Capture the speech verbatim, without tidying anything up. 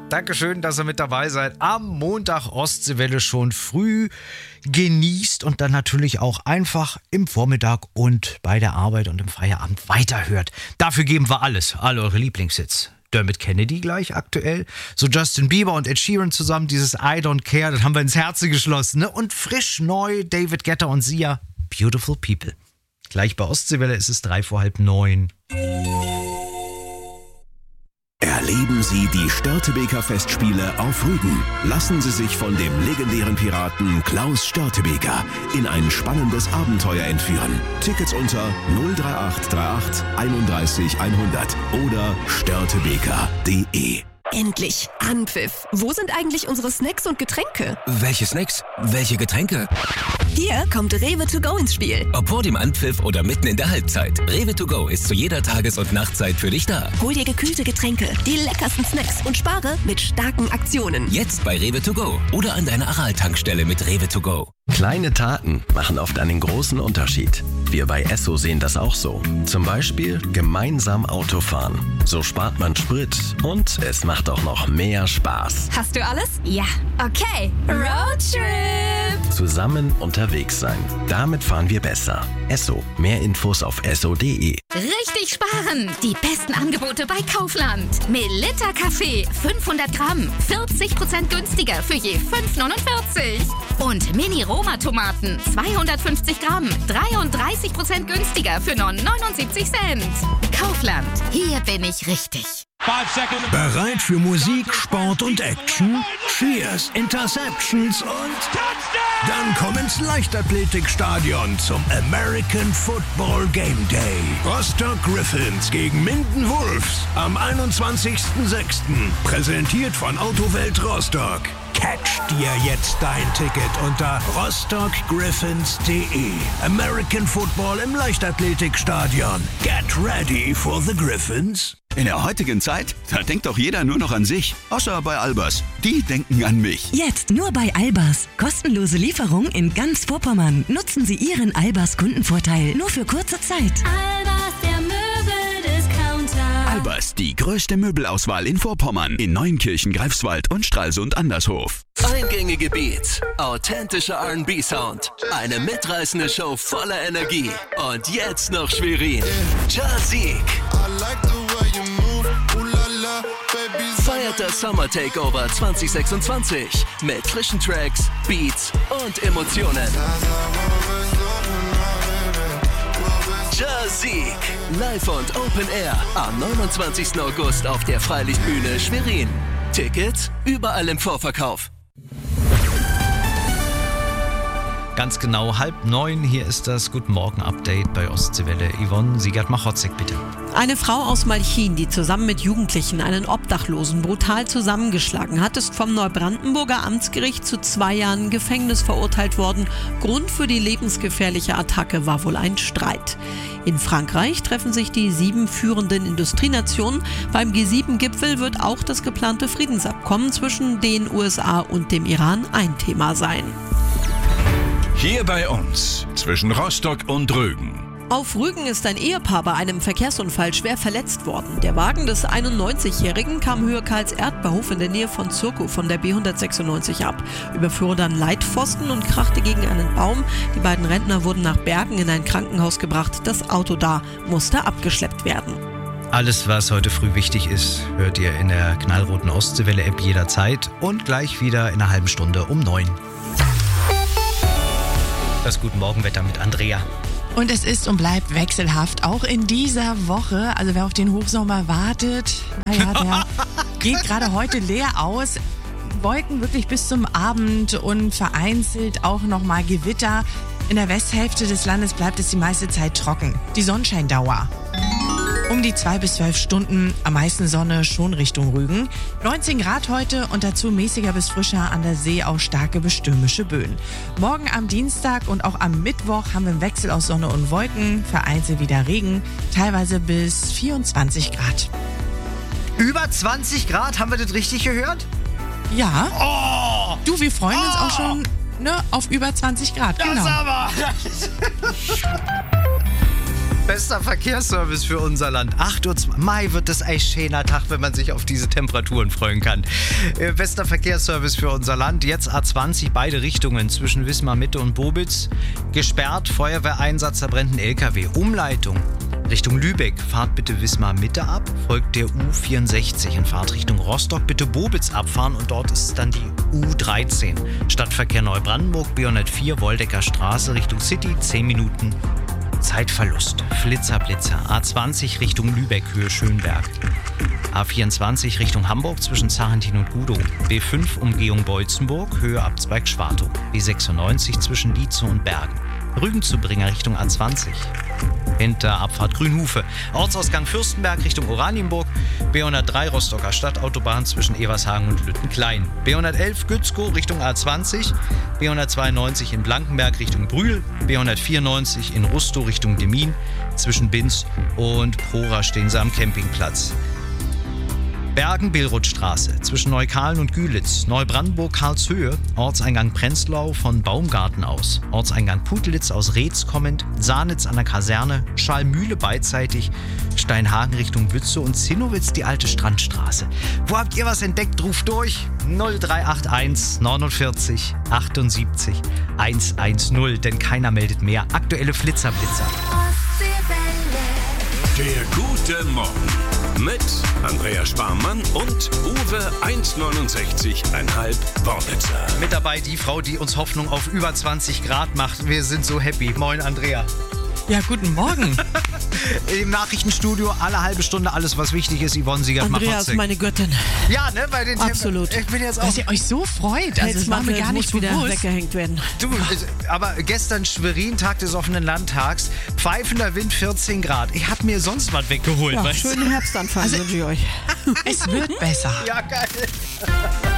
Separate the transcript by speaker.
Speaker 1: Dankeschön, dass ihr mit dabei seid. Am Montag Ostseewelle schon früh genießt und dann natürlich auch einfach im Vormittag und bei der Arbeit und im Feierabend weiterhört. Dafür geben wir alles, alle eure Lieblingshits. Dermot Kennedy gleich aktuell, so Justin Bieber und Ed Sheeran zusammen, dieses I Don't Care, das haben wir ins Herz geschlossen. Ne? Und frisch neu David Guetta und Sia, Beautiful People. Gleich bei Ostseewelle ist es drei vor halb neun.
Speaker 2: Erleben Sie die Störtebeker Festspiele auf Rügen. Lassen Sie sich von dem legendären Piraten Klaus Störtebeker in ein spannendes Abenteuer entführen. Tickets unter null drei acht drei acht einunddreißig hundert oder störtebeker punkt de.
Speaker 3: Endlich Anpfiff. Wo sind eigentlich unsere Snacks und Getränke?
Speaker 4: Welche Snacks? Welche Getränke?
Speaker 3: Hier kommt Rewe to go ins Spiel.
Speaker 4: Ob vor dem Anpfiff oder mitten in der Halbzeit, Rewe to go ist zu jeder Tages- und Nachtzeit für dich da.
Speaker 3: Hol dir gekühlte Getränke, die leckersten Snacks und spare mit starken Aktionen.
Speaker 4: Jetzt bei Rewe to go oder an deiner Aral-Tankstelle mit Rewe to go.
Speaker 2: Kleine Taten machen oft einen großen Unterschied. Wir bei Esso sehen das auch so. Zum Beispiel gemeinsam Autofahren. So spart man Sprit und es macht auch noch mehr Spaß.
Speaker 3: Hast du alles? Ja. Okay. Roadtrip.
Speaker 2: Zusammen unterwegs sein. Damit fahren wir besser. Esso. Mehr Infos auf esso punkt de.
Speaker 5: Richtig sparen! Die besten Angebote bei Kaufland. Melitta Kaffee fünfhundert Gramm, vierzig Prozent günstiger für je fünf neunundvierzig. Und Mini-Roma-Tomaten zweihundertfünfzig Gramm, dreiunddreißig Prozent günstiger für nur neunundsiebzig Cent. Kaufland, hier bin ich richtig.
Speaker 6: Bereit für Musik, Sport und Action? Cheers, Interceptions und dann komm ins Leichtathletikstadion zum American Football Game Day. Rostock Griffins gegen Minden Wolves am einundzwanzigsten sechsten Präsentiert von Autowelt Rostock. Catch dir jetzt dein Ticket unter rostock griffins punkt de. American Football im Leichtathletikstadion. Get ready for the Griffins.
Speaker 7: In der heutigen Zeit, da denkt doch jeder nur noch an sich. Außer bei Albers. Die denken an mich.
Speaker 8: Jetzt nur bei Albers. Kostenlose Lieferung in ganz Vorpommern. Nutzen Sie Ihren Albers Kundenvorteil nur für kurze Zeit.
Speaker 9: Albers, der Möbeldiscounter.
Speaker 7: Albers, die größte Möbelauswahl in Vorpommern. In Neunkirchen, Greifswald und Stralsund Andershof.
Speaker 10: Eingängige Beats, authentischer R and B-Sound, eine mitreißende Show voller Energie und jetzt noch Schwerin. Jazik feiert das Summer Takeover zwanzig sechsundzwanzig mit frischen Tracks, Beats und Emotionen. Jazik, live und Open Air am neunundzwanzigsten August auf der Freilichtbühne Schwerin. Tickets überall im Vorverkauf.
Speaker 1: Ganz genau halb neun, hier ist das Guten Morgen Update bei Ostseewelle. Yvonne Siegert-Machotzek, bitte.
Speaker 11: Eine Frau aus Malchin, die zusammen mit Jugendlichen einen Obdachlosen brutal zusammengeschlagen hat, ist vom Neubrandenburger Amtsgericht zu zwei Jahren Gefängnis verurteilt worden. Grund für die lebensgefährliche Attacke war wohl ein Streit. In Frankreich treffen sich die sieben führenden Industrienationen. Beim G sieben Gipfel wird auch das geplante Friedensabkommen zwischen den U S A und dem Iran ein Thema sein.
Speaker 12: Hier bei uns, zwischen Rostock und Rügen.
Speaker 11: Auf Rügen ist ein Ehepaar bei einem Verkehrsunfall schwer verletzt worden. Der Wagen des einundneunzigjährigen kam Höhe Karls-Erdbehof in der Nähe von Zirkow von der B hundertsechsundneunzig ab, überfuhr dann Leitpfosten und krachte gegen einen Baum. Die beiden Rentner wurden nach Bergen in ein Krankenhaus gebracht. Das Auto da musste abgeschleppt werden.
Speaker 1: Alles, was heute früh wichtig ist, hört ihr in der knallroten Ostseewelle-App jederzeit und gleich wieder in einer halben Stunde um neun. Das Guten Morgenwetter mit Andrea.
Speaker 13: Und es ist und bleibt wechselhaft, auch in dieser Woche. Also wer auf den Hochsommer wartet, naja, der geht gerade heute leer aus. Wolken wirklich bis zum Abend und vereinzelt auch nochmal Gewitter. In der Westhälfte des Landes bleibt es die meiste Zeit trocken. Die Sonnenscheindauer um die zwei bis zwölf Stunden, am meisten Sonne schon Richtung Rügen. neunzehn Grad heute und dazu mäßiger bis frischer, an der See auch starke bis stürmische Böen. Morgen am Dienstag und auch am Mittwoch haben wir einen Wechsel aus Sonne und Wolken, vereinzelt wieder Regen, teilweise bis vierundzwanzig Grad.
Speaker 1: Über zwanzig Grad, haben wir das richtig gehört?
Speaker 13: Ja.
Speaker 1: Oh!
Speaker 13: Du, wir freuen
Speaker 1: oh!
Speaker 13: uns auch schon ne, auf über zwanzig Grad.
Speaker 1: Das
Speaker 13: genau.
Speaker 1: aber! Bester Verkehrsservice für unser Land. acht Uhr, Mai wird das ein schöner Tag, wenn man sich auf diese Temperaturen freuen kann. Äh, bester Verkehrsservice für unser Land. Jetzt A zwanzig, beide Richtungen zwischen Wismar Mitte und Bobitz. Gesperrt, Feuerwehreinsatz, da brennt ein L K W. Umleitung Richtung Lübeck. Fahrt bitte Wismar Mitte ab, folgt der U vierundsechzig. In Fahrtrichtung Rostock bitte Bobitz abfahren und dort ist dann die U dreizehn. Stadtverkehr Neubrandenburg, B hundertvier, Woldecker Straße Richtung City, zehn Minuten Zeitverlust. Flitzer, Blitzer. A zwanzig Richtung Lübeck, Höhe Schönberg. A vierundzwanzig Richtung Hamburg zwischen Zarentin und Gudow. B fünf Umgehung Beutzenburg, Höhe Abzweig Schwartow. B sechsundneunzig zwischen Lietzow und Bergen. Rügenzubringer Richtung A zwanzig. Hinter Abfahrt Grünhufe. Ortsausgang Fürstenberg Richtung Oranienburg. B hundertdrei Rostocker Stadtautobahn zwischen Evershagen und Lüttenklein. B hundertelf Gützkow Richtung A zwanzig. B hundertzweiundneunzig in Blankenberg Richtung Brühl. B hundertvierundneunzig in Rustow Richtung Demmin. Zwischen Binz und Prora stehen sie am Campingplatz. Bergen-Billrothstraße zwischen Neukahlen und Gülitz, Neubrandenburg-Karlshöhe, Ortseingang Prenzlau von Baumgarten aus, Ortseingang Putlitz aus Reetz kommend, Sahnitz an der Kaserne, Schallmühle beidseitig, Steinhagen Richtung Bützow und Zinnowitz die alte Strandstraße. Wo habt ihr was entdeckt? Ruft durch null drei acht eins neunundvierzig achtundsiebzig hundertzehn, denn keiner meldet mehr. Aktuelle Flitzerblitzer.
Speaker 12: Der gute Morgen mit Andrea Sparmann und Uwe hundertneunundsechzig Komma fünf Worbitzer.
Speaker 1: Mit dabei die Frau, die uns Hoffnung auf über zwanzig Grad macht. Wir sind so happy. Moin, Andrea.
Speaker 13: Ja, guten Morgen.
Speaker 1: Im Nachrichtenstudio alle halbe Stunde alles, was wichtig ist. Yvonne Siegert-Machotzek.
Speaker 11: Andrea ist meine Göttin.
Speaker 1: Ja, ne? Bei den
Speaker 11: Absolut.
Speaker 1: Tem- ich bin jetzt auch.
Speaker 13: Dass ihr euch so freut. Also, das war mir gar nicht
Speaker 11: wieder
Speaker 13: bewusst.
Speaker 11: weggehängt werden.
Speaker 1: Du, aber gestern Schwerin, Tag des offenen Landtags, pfeifender Wind, vierzehn Grad. Ich hab mir sonst was weggeholt.
Speaker 11: Ja,
Speaker 1: weißt du?
Speaker 11: schönen Herbstanfang
Speaker 13: Also,
Speaker 11: wünsche ich euch.
Speaker 13: Es wird besser.
Speaker 1: Ja, geil.